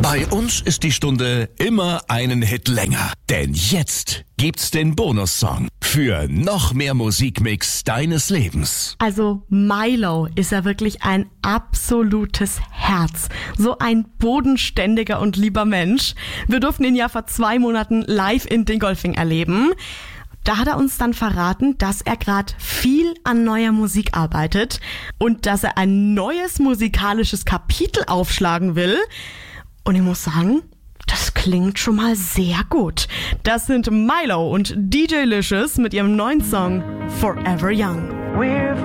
Bei uns ist die Stunde immer einen Hit länger. Denn jetzt gibt's den Bonussong für noch mehr Musikmix deines Lebens. Also Milo ist ja wirklich ein absolutes Herz. So ein bodenständiger und lieber Mensch. Wir durften ihn ja vor 2 Monaten live in Dingolfing erleben. Da hat er uns dann verraten, dass er gerade viel an neuer Musik arbeitet und dass er ein neues musikalisches Kapitel aufschlagen will. Und ich muss sagen, das klingt schon mal sehr gut. Das sind Milo und DJ Licious mit ihrem neuen Song Forever Young. We're